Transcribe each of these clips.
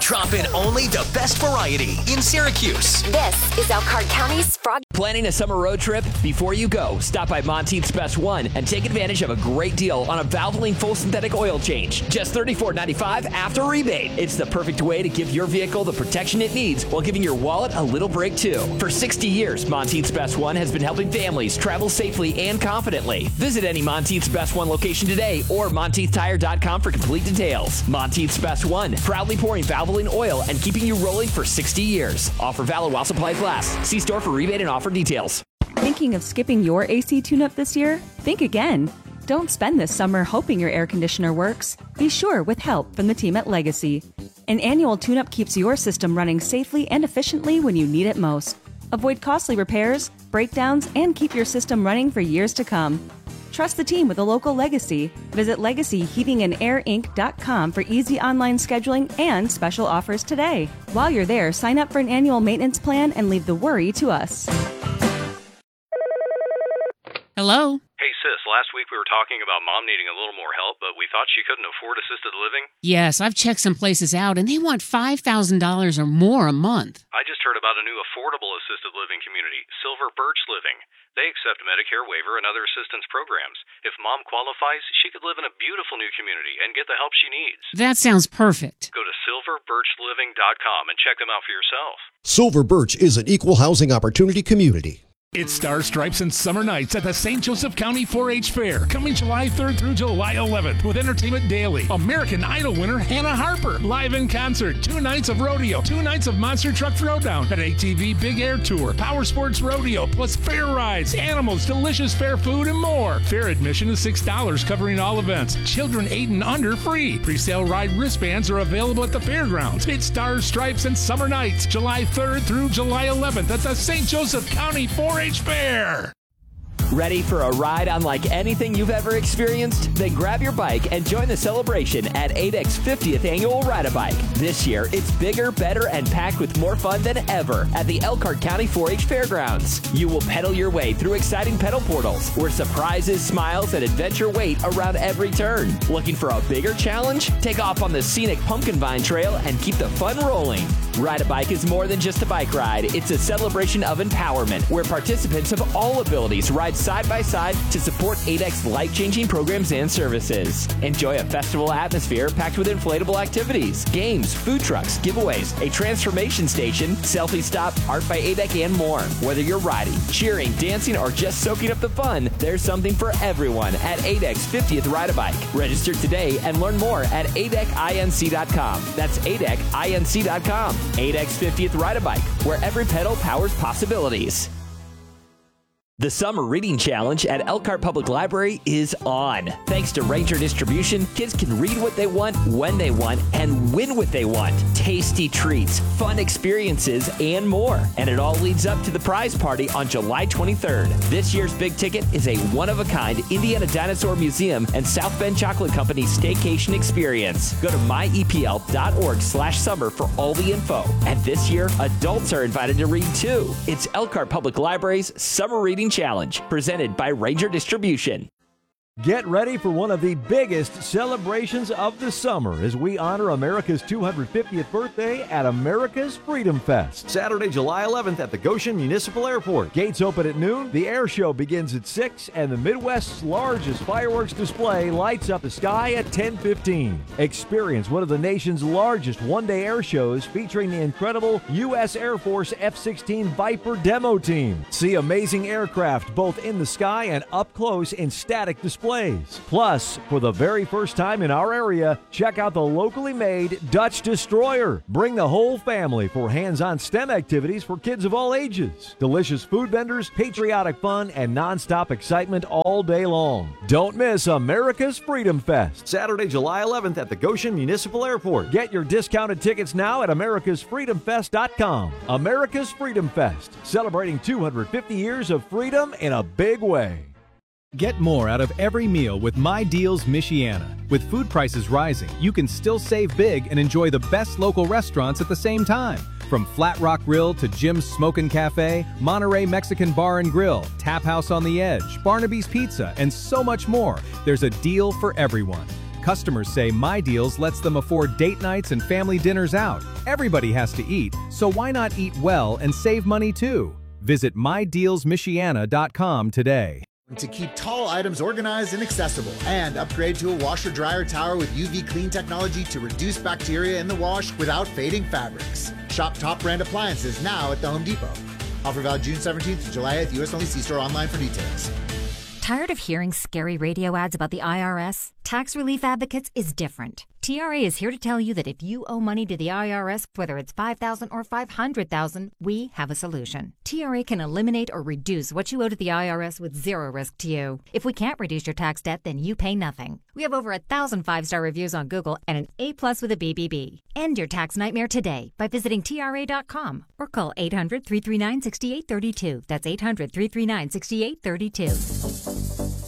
Drop in only the best variety in Syracuse. This is Elkhart County's Frog. Planning a summer road trip? Before you go, stop by Monteith's Best One and take advantage of a great deal on a Valvoline full synthetic oil change. Just $34.95 after rebate. It's the perfect way to give your vehicle the protection it needs while giving your wallet a little break too. For 60 years, Monteith's Best One has been helping families travel safely and confidently. Visit any Monteith's Best One location today or MonteithTire.com for complete details. Monteith's Best One, proudly pouring Valvoline oil and keeping you rolling for 60 years. Offer valid while supplies last. See store for rebate and offer details. Thinking of skipping your AC tune-up this year? Think again. Don't spend this summer hoping your air conditioner works. Be sure with help from the team at Legacy. An annual tune-up keeps your system running safely and efficiently when you need it most. Avoid costly repairs, breakdowns, and keep your system running for years to come. Trust the team with a local Legacy. Visit LegacyHeatingandAirInc.com for easy online scheduling and special offers today. While you're there, sign up for an annual maintenance plan and leave the worry to us. Hello? Hey, sis, last week we were talking about Mom needing a little more help, but we thought she couldn't afford assisted living. Yes, I've checked some places out, and they want $5,000 or more a month. I just heard about a new affordable assisted living community, Silver Birch Living. They accept Medicare waiver and other assistance programs. If Mom qualifies, she could live in a beautiful new community and get the help she needs. That sounds perfect. Go to silverbirchliving.com and check them out for yourself. Silver Birch is an equal housing opportunity community. It's Star Stripes and Summer Nights at the St. Joseph County 4-H Fair, coming July 3rd through July 11th with Entertainment Daily. American Idol winner Hannah Harper, live in concert, 2 nights of rodeo, 2 nights of Monster Truck Throwdown, an ATV Big Air Tour, Power Sports Rodeo, plus fair rides, animals, delicious fair food, and more. Fair admission is $6, covering all events. Children 8 and under free. Pre-sale ride wristbands are available at the fairgrounds. It's Star Stripes and Summer Nights, July 3rd through July 11th at the St. Joseph County 4-H Fair. Ready for a ride unlike anything you've ever experienced? Then grab your bike and join the celebration at ADEC's 50th Annual Ride-A-Bike. This year, it's bigger, better, and packed with more fun than ever at the Elkhart County 4-H Fairgrounds. You will pedal your way through exciting pedal portals where surprises, smiles, and adventure wait around every turn. Looking for a bigger challenge? Take off on the scenic Pumpkin Vine Trail and keep the fun rolling. Ride-A-Bike is more than just a bike ride. It's a celebration of empowerment where participants of all abilities ride side by side to support ADEC's life-changing programs and services. Enjoy a festival atmosphere packed with inflatable activities, games, food trucks, giveaways, a transformation station, selfie stop, art by ADEC, and more. Whether you're riding, cheering, dancing, or just soaking up the fun, there's something for everyone at ADEC's 50th Ride-A-Bike. Register today and learn more at ADECinc.com. That's ADECinc.com. ADEC's 50th Ride-A-Bike, where every pedal powers possibilities. The Summer Reading Challenge at Elkhart Public Library is on. Thanks to Ranger Distribution, kids can read what they want, when they want, and win what they want. Tasty treats, fun experiences, and more. And it all leads up to the prize party on July 23rd. This year's big ticket is a one-of-a-kind Indiana Dinosaur Museum and South Bend Chocolate Company staycation experience. Go to myepl.org/summer for all the info. And this year, adults are invited to read too. It's Elkhart Public Library's Summer Reading Challenge, presented by Ranger Distribution. Get ready for one of the biggest celebrations of the summer as we honor America's 250th birthday at America's Freedom Fest. Saturday, July 11th at the Goshen Municipal Airport. Gates open at noon, the air show begins at 6, and the Midwest's largest fireworks display lights up the sky at 10:15. Experience one of the nation's largest one-day air shows featuring the incredible U.S. Air Force F-16 Viper demo team. See amazing aircraft both in the sky and up close in static displays. Plus, for the very first time in our area, check out the locally made Dutch Destroyer. Bring the whole family for hands-on STEM activities for kids of all ages. Delicious food vendors, patriotic fun, and non-stop excitement all day long. Don't miss America's Freedom Fest, Saturday, July 11th at the Goshen Municipal Airport. Get your discounted tickets now at americasfreedomfest.com. America's Freedom Fest, celebrating 250 years of freedom in a big way. Get more out of every meal with My Deals Michiana. With food prices rising, you can still save big and enjoy the best local restaurants at the same time. From Flat Rock Grill to Jim's Smokin' Cafe, Monterey Mexican Bar and Grill, Tap House on the Edge, Barnaby's Pizza, and so much more, there's a deal for everyone. Customers say My Deals lets them afford date nights and family dinners out. Everybody has to eat, so why not eat well and save money too? Visit MyDealsMichiana.com today. To keep tall items organized and accessible, and upgrade to a washer-dryer tower with UV clean technology to reduce bacteria in the wash without fading fabrics. Shop top brand appliances now at the Home Depot. Offer valid June 17th to July 8th. U.S. only. See store online for details. Tired of hearing scary radio ads about the IRS? Tax Relief Advocates is different. TRA is here to tell you that if you owe money to the IRS, whether it's $5,000 or $500,000, we have a solution. TRA can eliminate or reduce what you owe to the IRS with zero risk to you. If we can't reduce your tax debt, then you pay nothing. We have over 1,000 5-star reviews on Google and an A+ with a BBB. End your tax nightmare today by visiting TRA.com or call 800-339-6832. That's 800-339-6832.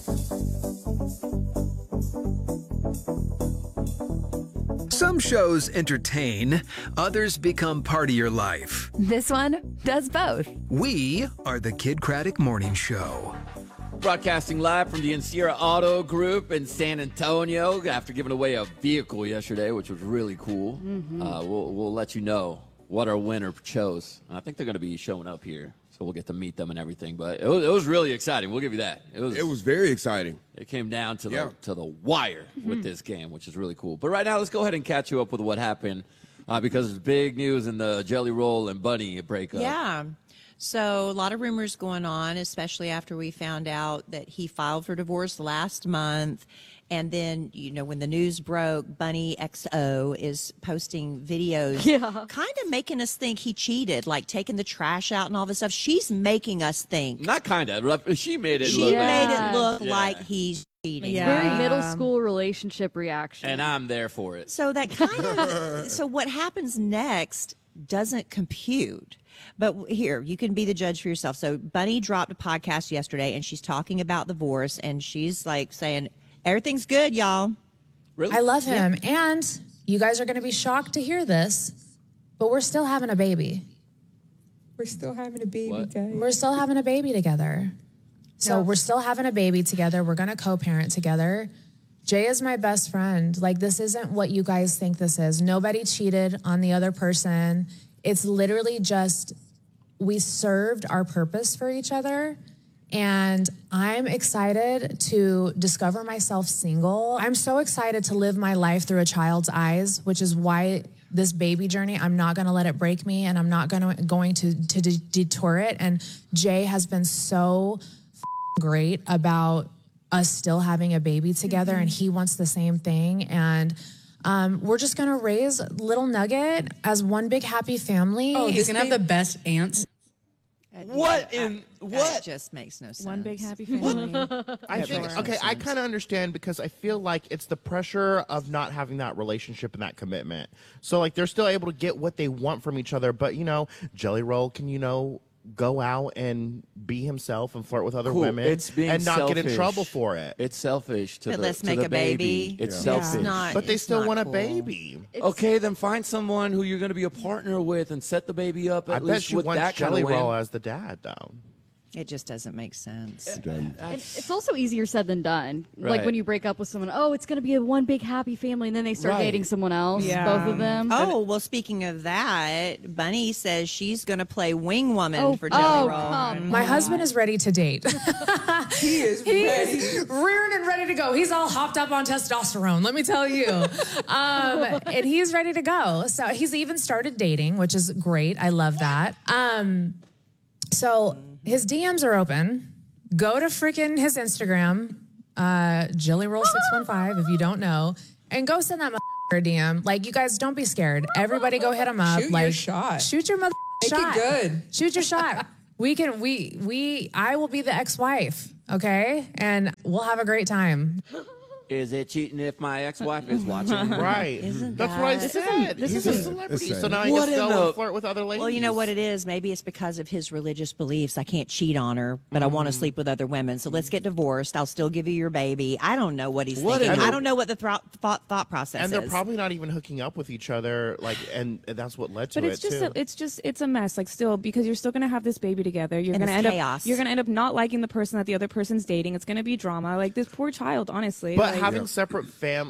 Some shows entertain, others become part of your life. This one does both. We are the Kid Craddock Morning Show. Broadcasting live from the Encira Auto Group in San Antonio after giving away a vehicle yesterday, which was really cool. We'll let you know what our winner chose. I think they're going to be showing up here, so we'll get to meet them and everything. But it was really exciting. We'll give you that. It was very exciting. It came down to the wire with this game, which is really cool. But right now, let's go ahead and catch you up with what happened because it's big news in the Jelly Roll and Bunny breakup. Yeah. So a lot of rumors going on, especially after we found out that he filed for divorce last month. And then, when the news broke, Bunny XO is posting videos, kind of making us think he cheated, like taking the trash out and all this stuff. She's making us think. Not kind of. She made it look like he's cheating. Yeah. Very middle school relationship reaction. And I'm there for it. So that kind of, so what happens next doesn't compute. But here, you can be the judge for yourself. So Bunny dropped a podcast yesterday, and she's talking about divorce, and she's like saying, everything's good, y'all. Really? I love him. Yeah. And you guys are going to be shocked to hear this, but we're still having a baby. We're still having a baby, guys. We're still having a baby together. So we're still having a baby together. We're going to co-parent together. Jay is my best friend. Like, this isn't what you guys think this is. Nobody cheated on the other person. It's literally just we served our purpose for each other. And I'm excited to discover myself single. I'm so excited to live my life through a child's eyes, which is why this baby journey, I'm not going to let it break me, and I'm not going to detour it. And Jay has been so great about us still having a baby together, and he wants the same thing. And we're just going to raise little Nugget as one big happy family. Oh, he's going to have the best aunts. What? That just makes no sense. One big happy family. I think, okay, I kind of understand because I feel like it's the pressure of not having that relationship and that commitment. So, like, they're still able to get what they want from each other, but, Jelly Roll can, go out and be himself and flirt with other women and not get in trouble for it. It's selfish to let's make a baby. It's selfish. But they still want a baby. Okay, then find someone who you're going to be a partner with and set the baby up at least with that kind of Jelly way. Roll as the dad, though. It just doesn't make sense. It's also easier said than done. Right. Like when you break up with someone, it's going to be one big happy family, and then they start dating someone else, both of them. Oh, well, speaking of that, Bunny says she's going to play wing woman for Jelly Roll. My husband is ready to date. He is rearing and ready to go. He's all hopped up on testosterone, let me tell you. And he's ready to go. So he's even started dating, which is great. I love that. So his DMs are open. Go to freaking his Instagram, JellyRoll615 if you don't know, and go send that a DM. Like, you guys, don't be scared. Everybody go hit him up. Shoot like, your shot. Shoot your shot. Make it good. Shoot your shot. I will be the ex-wife, okay? And we'll have a great time. Is it cheating if my ex-wife is watching? Right. That's what I said. He's a celebrity, so now he What gets to in go the- and flirt with other ladies. Well, you know what it is? Maybe it's because of his religious beliefs. I can't cheat on her, but I want to sleep with other women. So let's get divorced. I'll still give you your baby. I don't know what he's thinking. I don't know what the thought process And is. they're probably not even hooking up with each other, and that's what led to But it too. it's a mess. Like, still, because you're still gonna have this baby together. You're And gonna it's end chaos. up. You're gonna end up not liking the person that the other person's dating. It's gonna be drama. Like this poor child, honestly. But like, having separate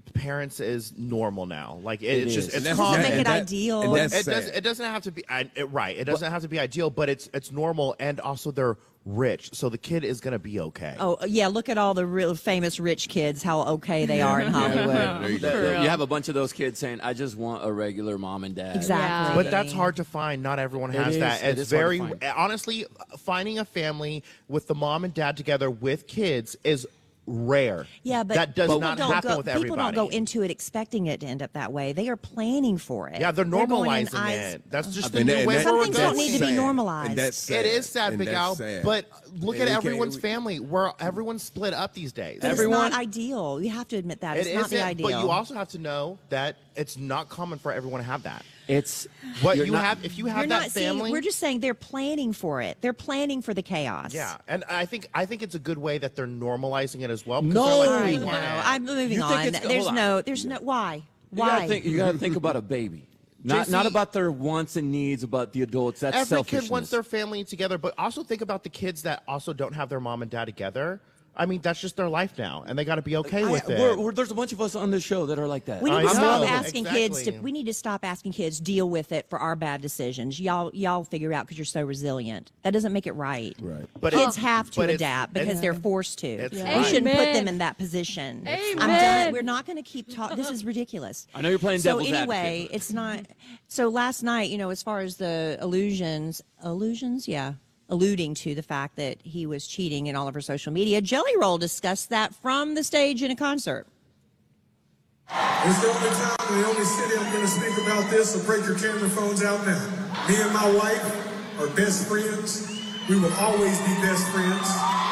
parents is normal now. Like It it's is. just it's And common. make it ideal. and that's It doesn't have to be right. It doesn't have to be ideal, but it's normal, and also they're rich, so the kid is gonna be okay. Oh yeah, look at all the real famous rich kids, how okay they are in Hollywood. You have a bunch of those kids saying, "I just want a regular mom and dad." Exactly. But that's hard to find. Not everyone has that. It It's is hard to very find. honestly, finding a family with the mom and dad together with kids is rare. Yeah, but that does people not don't happen go, with people everybody. don't go into it expecting it to end up that way. They are planning for it. Yeah, they're going in normalizing eyes- it. That's just the And new that- way and Some we're things going. don't need to be normalized. And that's sad. It is sad, And Big that's Al. sad. But look And at they can't- everyone's family. Where everyone's split up these days. But it's not ideal. You have to admit that. It's It not the isn't, ideal. but you also have to know that it's not common for everyone to have that. It's What you're you not- have if you have You're that not family. seeing, we're just saying they're planning for it. They're planning for the chaos. Yeah, and I think it's a good way that they're normalizing it as well. because No. they're like, I we know. want it. I'm moving You think on. it's- There's hold no. There's no. Why? You gotta Why? think. You gotta think about a baby. Not JC, about their wants and needs, about the adults. That's Every selfishness. kid wants their family together, but also think about the kids that also don't have their mom and dad together. I mean, that's just their life now, and they got to be okay with it. There's a bunch of us on this show that are like that. We need to I stop know, asking kids to. exactly. We need to stop asking kids deal with it for our bad decisions. Y'all figure out because you're so resilient. That doesn't make it right. Right. But Kids have to but adapt because they're forced to. It's We right. shouldn't put Amen. them in that position. Amen. I'm done. We're not going to keep talking. This is ridiculous. I know you're playing So devil's anyway, advocate. it's not. So last night, as far as the illusions, yeah. Alluding to the fact that he was cheating in all of her social media. Jelly Roll discussed that from the stage in a concert. It's the only time and the only city I'm going to speak about this, so break your camera phones out now. Me and my wife are best friends. We will always be best friends.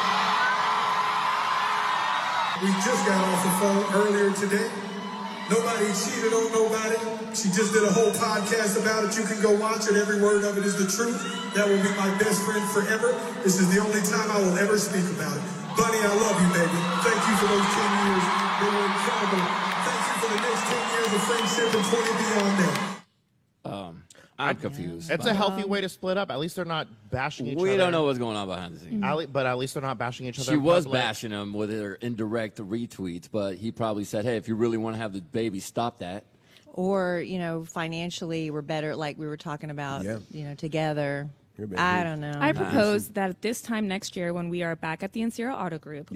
We just got off the phone earlier today. Nobody cheated on nobody. She just did a whole podcast about it. You can go watch it. Every word of it is the truth. That will be my best friend forever. This is the only time I will ever speak about it. Bunny, I love you, baby. Thank you for those 10 years. They were incredible. Thank you for the next 10 years of friendship and 20 beyond that. I'm confused. It's a healthy way to split up. At least they're not bashing each other. We don't know what's going on behind the scenes. But at least they're not bashing each other. She in was public. bashing him with her indirect retweets, but he probably said, "Hey, if you really want to have the baby, stop that." Or, financially we're better, like we were talking about, together. I don't know. I propose that at this time next year, when we are back at the Encira Auto Group,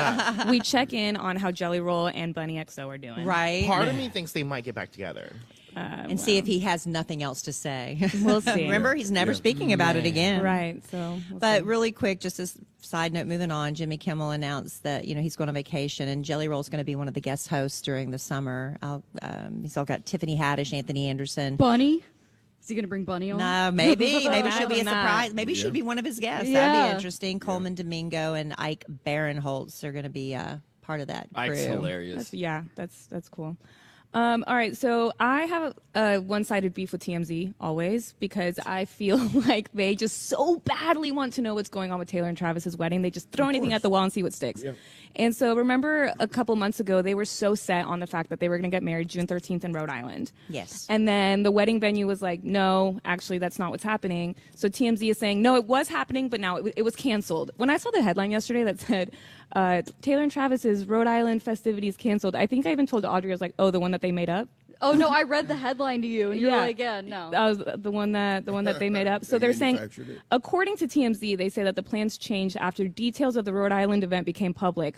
we check in on how Jelly Roll and Bunny XO are doing. Right. Part of me thinks they might get back together. And see if he has nothing else to say. We'll see. Remember, he's never speaking about it again. Right. So, but really quick, just as side note, moving on, Jimmy Kimmel announced that he's going on vacation, and Jelly Roll's going to be one of the guest hosts during the summer. He's all got Tiffany Haddish, Anthony Anderson, Bunny. Is he going to bring Bunny on? No, maybe she'll be a Imagine that. surprise. Maybe she'll be one of his guests. That'd be interesting. Coleman Domingo and Ike Barinholtz are going to be part of that crew. Ike's hilarious. That's cool. All right, so I have a one-sided beef with TMZ always because I feel like they just so badly want to know what's going on with Taylor and Travis's wedding. They just throw anything at the wall and see what sticks. Yeah. And so remember a couple months ago, they were so set on the fact that they were going to get married June 13th in Rhode Island. Yes. And then the wedding venue was like, no, actually, that's not what's happening. So TMZ is saying, no, it was happening, but now it was canceled. When I saw the headline yesterday that said, Taylor and Travis's Rhode Island festivities canceled, I think I even told Audrey, I was like, oh, the one that they made up? Oh no, I read the headline to you, and you're like, yeah, no. That was the one that they made up. So they're saying, according to TMZ, they say that the plans changed after details of the Rhode Island event became public.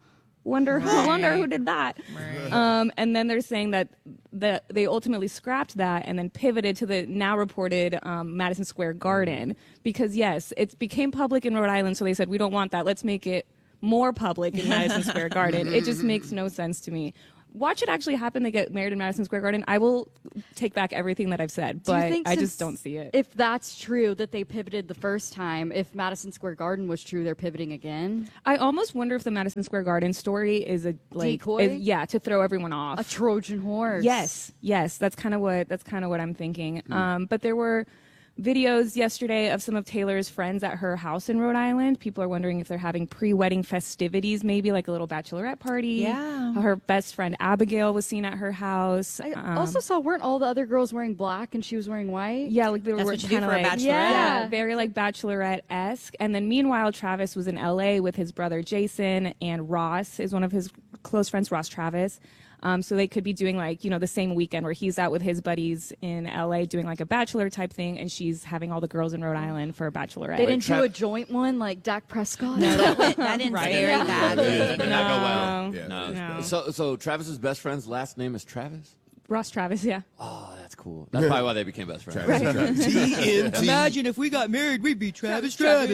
Wonder who did that. Right. And then they're saying that they ultimately scrapped that and then pivoted to the now reported Madison Square Garden because yes, it became public in Rhode Island. So they said we don't want that. Let's make it more public in Madison Square Garden. It just makes no sense to me. Watch it actually happen. They get married in Madison Square Garden. I will take back everything that I've said, but I just don't see it. If that's true, that they pivoted the first time, if Madison Square Garden was true, they're pivoting again. I almost wonder if the Madison Square Garden story is a decoy. To throw everyone off. A Trojan horse. Yes. That's kind of what I'm thinking. But there were videos yesterday of some of Taylor's friends at her house in Rhode Island. People are wondering if they're having pre-wedding festivities, maybe like a little bachelorette party. Yeah. Her best friend Abigail was seen at her house. I also saw, weren't all the other girls wearing black and she was wearing white? Yeah, like they were That's what you do kind of for a like bachelorette. yeah, very like bachelorette-esque. And then meanwhile, Travis was in LA with his brother Jason, and Ross is one of his close friends, Ross Travis. So they could be doing like, the same weekend where he's out with his buddies in LA doing like a bachelor type thing, and she's having all the girls in Rhode Island for a bachelorette. They didn't do a joint one like Dak Prescott? No, that didn't very badly. That did not go well. Yeah, No. So Travis's best friend's last name is Travis? Ross Travis, yeah. Oh, that's cool. That's probably why they became best friends. TNT. Imagine if we got married, we'd be Travis.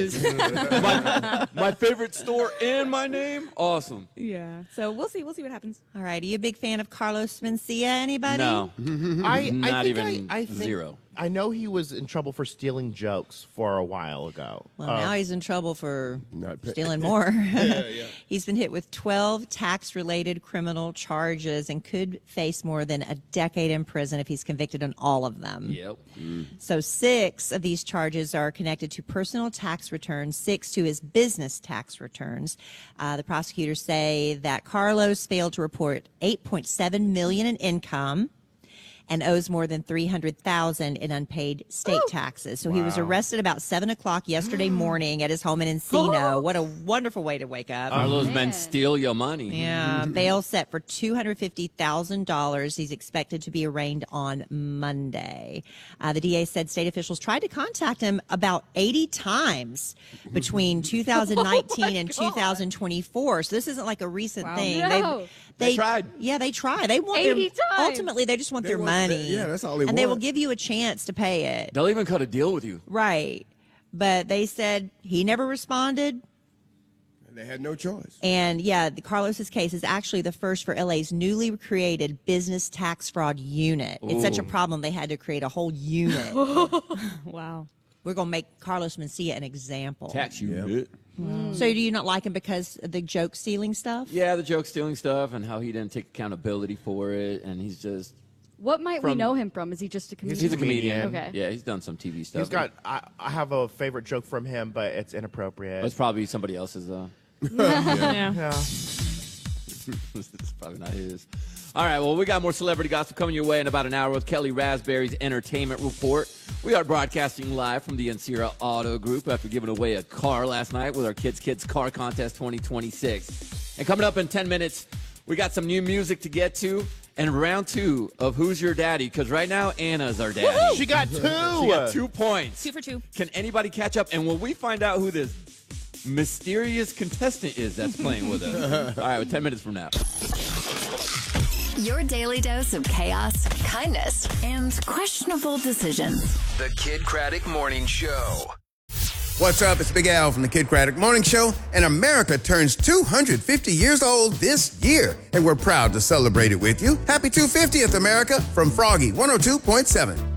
my favorite store and my name? Awesome. Yeah. So we'll see what happens. All right. Are you a big fan of Carlos Mencia? Anybody? No. Not even zero. I know he was in trouble for stealing jokes for a while ago. Well, now he's in trouble for stealing more. He's been hit with 12 tax-related criminal charges and could face more than a decade in prison if he's convicted on all of them. Yep. So 6 of these charges are connected to personal tax returns, 6 to his business tax returns. The prosecutors say that Carlos failed to report $8.7 million in income and owes more than $300,000 in unpaid state taxes. So he was arrested about 7 o'clock yesterday morning at his home in Encino. What a wonderful way to wake up. All those men steal your money. Yeah, bail set for $250,000. He's expected to be arraigned on Monday. The DA said state officials tried to contact him about 80 times between 2019 and 2024. So this isn't like a recent thing. No. They tried. Yeah, they tried. They want 80 times. Ultimately, they just want their money. Yeah, that's all they want. And they will give you a chance to pay it. They'll even cut a deal with you. Right. But they said he never responded. They had no choice. And yeah, Carlos's case is actually the first for LA's newly created business tax fraud unit. It's such a problem they had to create a whole unit. Wow. We're going to make Carlos Mencia an example. Tax unit. So do you not like him because of the joke stealing stuff? Yeah, the joke stealing stuff and how he didn't take accountability for it, and he's just. What might we know him from? Is he just a comedian? He's a comedian. Okay. Yeah, he's done some TV stuff. He's got. I have a favorite joke from him, but it's inappropriate. It's probably somebody else's though. Yeah. It's probably not his. All right, well, we got more celebrity gossip coming your way in about an hour with Kelly Raspberry's Entertainment Report. We are broadcasting live from the Encira Auto Group after giving away a car last night with our Kids Car Contest 2026. And coming up in 10 minutes, we got some new music to get to and round 2 of Who's Your Daddy, because right now, Anna's our daddy. Woo-hoo! She got 2! She got 2 points. 2 for 2. Can anybody catch up? And will we find out who this mysterious contestant is that's playing with us? All right, 10 minutes from now. Your daily dose of chaos, kindness, and questionable decisions. The Kid Craddock Morning Show. What's up? It's Big Al from the Kid Craddock Morning Show, and America turns 250 years old this year, and we're proud to celebrate it with you. Happy 250th, America, from Froggy 102.7.